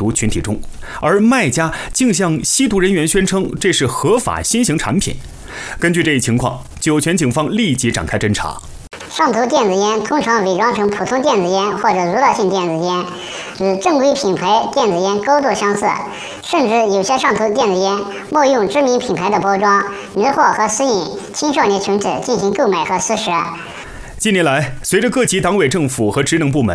毒群体中，而卖家竟向吸毒人员宣称这是合法新型产品。根据这一情况，酒泉警方立即展开侦查。 上图电子烟通常伪装成普通电子烟或者娱乐性电子烟，与正规品牌电子烟高度相似，甚至有些上图电子烟冒用知名品牌的包装，迷惑和吸引青少年群体进行购买和吸食。 近年来，随着各级党委政府和职能部门